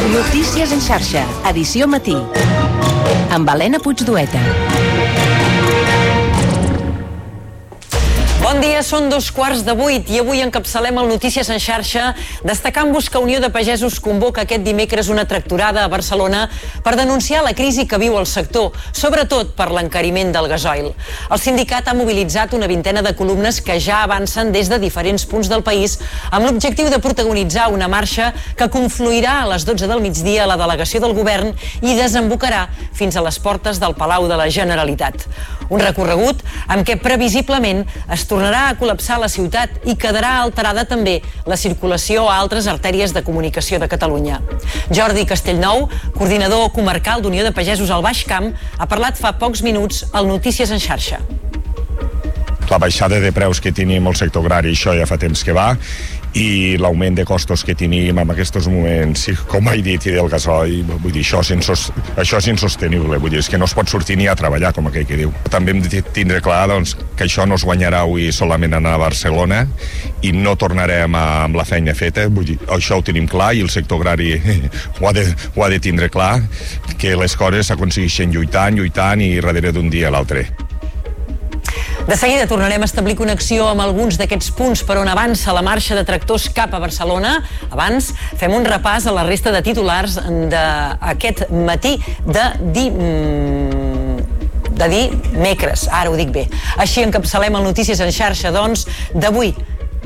Notícies en xarxa, edició matí, amb Helena Puigdueta. Bon dia, són 7:15 i avui encapçalem el Notícies en xarxa destacant-vos que Unió de Pagesos convoca aquest dimecres una tractorada a Barcelona per denunciar la crisi que viu el sector, sobretot per l'encariment del gasoil. El sindicat ha mobilitzat una vintena de columnes que ja avancen des de diferents punts del país amb l'objectiu de protagonitzar una marxa que confluirà a les 12 del migdia a la delegació del govern i desembocarà fins a les portes del Palau de la Generalitat. Un recorregut amb què previsiblement es tornarà a col·lapsar la ciutat i quedarà alterada també la circulació a altres artèries de comunicació de Catalunya. Jordi Castellnou, coordinador comarcal d'Unió de Pagesos al Baix Camp, ha parlat fa pocs minuts al Notícies en xarxa. La baixada de preus que tenim al sector agrari, això ja fa temps que va, i l'augment de costos que tenim en aquests moments, com he dit, i del gasoil, vull dir, això és insostenible, vull dir, és que no es pot sortir ni a treballar, com aquell que diu. També hem de tindre clar, doncs, que això no es guanyarà avui solament anar a Barcelona i no tornarem amb la feina feta, vull dir, això ho tenim clar i el sector agrari ho ha de tindre clar, que les coses s'aconsegueixen lluitant i darrere d'un dia a l'altre. De seguida tornarem a establir connexió amb alguns d'aquests punts per on avança la marxa de tractors cap a Barcelona. Abans, fem un repàs a la resta de titulars d'aquest matí de dimecres. Ara ho dic bé. Així encapçalem el Notícies en xarxa, doncs, d'avui.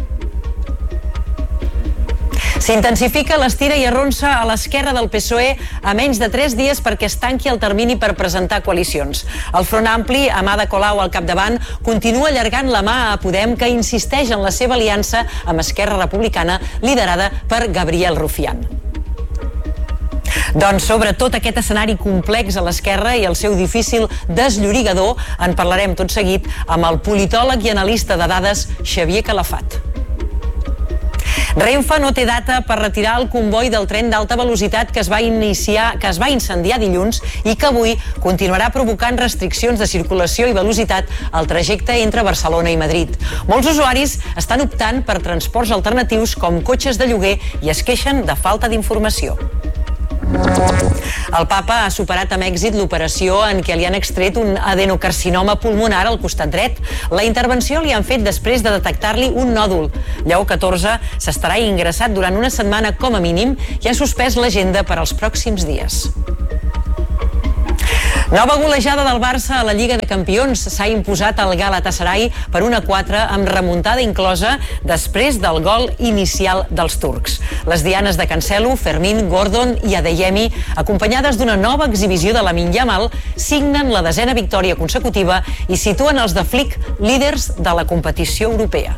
S'intensifica l'estira i arronsa a l'esquerra del PSOE a menys de 3 dies perquè es tanqui el termini per presentar coalicions. El Front Ampli, amb Ada Colau al capdavant, continua allargant la mà a Podem, que insisteix en la seva aliança amb Esquerra Republicana, liderada per Gabriel Rufián. Doncs sobre tot aquest escenari complex a l'esquerra i el seu difícil desllorigador en parlarem tot seguit amb el politòleg i analista de dades Xavier Calafat. Renfe no té data per retirar el comboi del tren d'alta velocitat que es va incendiar dilluns i que avui continuarà provocant restriccions de circulació i velocitat al trajecte entre Barcelona i Madrid. Molts usuaris estan optant per transports alternatius com cotxes de lloguer i es queixen de falta d'informació. El papa ha superat amb èxit l'operació en què li han extret un adenocarcinoma pulmonar al costat dret. La intervenció li han fet després de detectar-li un nòdul. Lleó XIV s'estarà ingressat durant una setmana com a mínim i ha suspès l'agenda per als pròxims dies. Nova golejada del Barça a la Lliga de Campions. S'ha imposat el Galatasaray per 1-4 amb remuntada inclosa després del gol inicial dels turcs. Les dianes de Cancelo, Fermín, Gordon i Adeyemi, acompanyades d'una nova exhibició de Lamine Yamal, signen la 10a victòria consecutiva i situen els de Flick líders de la competició europea.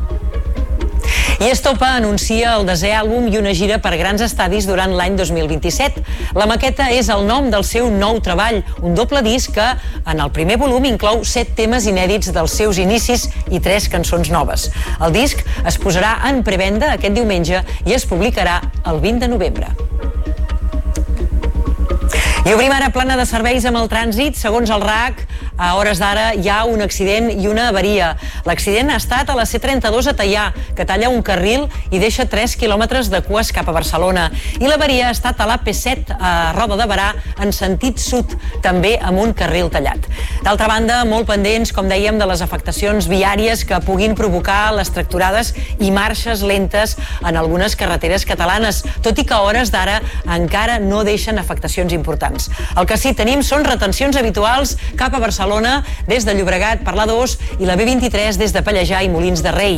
I Estopa anuncia el 10è àlbum i una gira per grans estadis durant l'any 2027. La maqueta és el nom del seu nou treball, un doble disc que, en el primer volum, inclou 7 temes inèdits dels seus inicis i 3 cançons noves. El disc es posarà en prevenda aquest diumenge i es publicarà el 20 de novembre. I obrim ara plana de serveis amb el trànsit. Segons el RAC, a hores d'ara hi ha un accident i una avaria. L'accident ha estat a la C32 a Teià, que talla un carril i deixa 3 quilòmetres de cues cap a Barcelona. I l'avaria ha estat a l'AP7 a Roda de Berà, en sentit sud, també amb un carril tallat. D'altra banda, molt pendents, com dèiem, de les afectacions viàries que puguin provocar les tractorades i marxes lentes en algunes carreteres catalanes, tot i que a hores d'ara encara no deixen afectacions importants. El que sí tenim són retencions habituals cap a Barcelona des de Llobregat per l'A2 i la B23 des de Pallejà i Molins de Rei.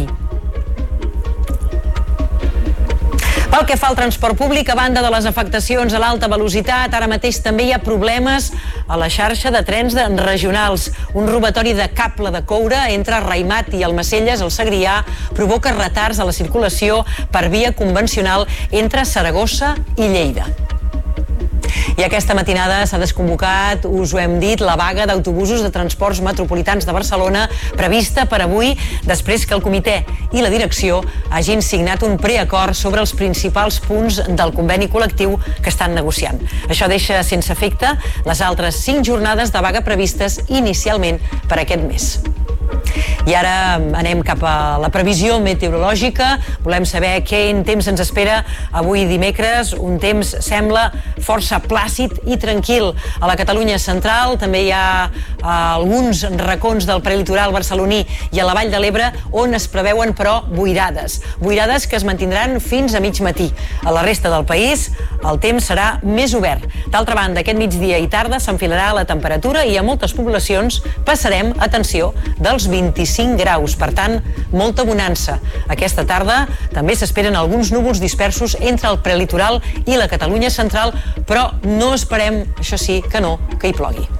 Pel que fa al transport públic, a banda de les afectacions a l'alta velocitat, ara mateix també hi ha problemes a la xarxa de trens regionals. Un robatori de cable de coure entre Raimat i Almacelles, al Segrià, provoca retards a la circulació per via convencional entre Saragossa i Lleida. I aquesta matinada s'ha desconvocat, us ho hem dit, la vaga d'autobusos de transports metropolitans de Barcelona prevista per avui, després que el comitè i la direcció hagin signat un preacord sobre els principals punts del conveni col·lectiu que estan negociant. Això deixa sense efecte les altres 5 jornades de vaga previstes inicialment per aquest mes. I ara anem cap a la previsió meteorològica. Volem saber quin temps ens espera avui dimecres. Un temps sembla força plàcid i tranquil. A la Catalunya central també hi ha alguns racons del prelitoral barceloní i a la Vall de l'Ebre on es preveuen, però, boirades. Boirades que es mantindran fins a mig matí. A la resta del país el temps serà més obert. D'altra banda, aquest migdia i tarda s'enfilarà la temperatura i a moltes poblacions passarem, atenció, dels 25 graus. Per tant, molta bonança. Aquesta tarda també s'esperen alguns núvols dispersos entre el prelitoral i la Catalunya central, però no esperem, això sí, que hi plogui.